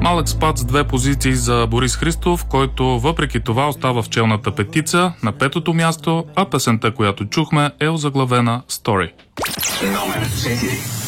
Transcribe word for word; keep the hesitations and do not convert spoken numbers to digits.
Малък спад с две позиции за Борис Христов, който въпреки това остава в челната петица на петото място, а песента, която чухме, е озаглавена Story. Номер четири.